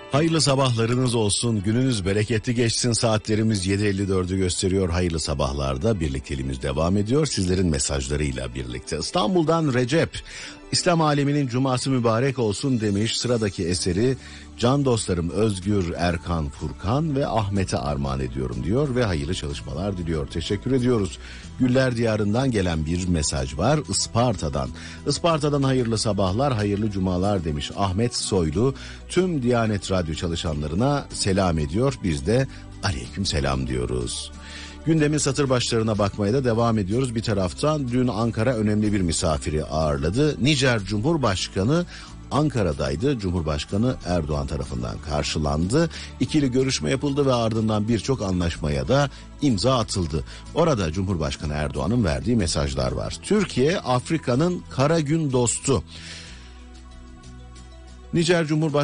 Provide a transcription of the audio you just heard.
Hayırlı sabahlarınız olsun, gününüz bereketli geçsin. Saatlerimiz 7.54'ü gösteriyor. Hayırlı sabahlarda birlikteliğimiz devam ediyor. Sizlerin mesajlarıyla birlikte. İstanbul'dan Recep, İslam aleminin cuması mübarek olsun demiş. Sıradaki eseri can dostlarım Özgür, Erkan, Furkan ve Ahmet'e armağan ediyorum diyor ve hayırlı çalışmalar diliyor. Teşekkür ediyoruz. Güller Diyarı'ndan gelen bir mesaj var Isparta'dan. Isparta'dan hayırlı sabahlar, hayırlı cumalar demiş Ahmet Soylu. Tüm Diyanet Radyo çalışanlarına selam ediyor. Biz de aleyküm selam diyoruz. Gündemin satır başlarına bakmaya da devam ediyoruz. Bir taraftan dün Ankara önemli bir misafiri ağırladı. Nijer Cumhurbaşkanı Ankara'daydı. Cumhurbaşkanı Erdoğan tarafından karşılandı. İkili görüşme yapıldı ve ardından birçok anlaşmaya da imza atıldı. Orada Cumhurbaşkanı Erdoğan'ın verdiği mesajlar var. Türkiye Afrika'nın kara gün dostu. Nijer Cumhurbaşkanı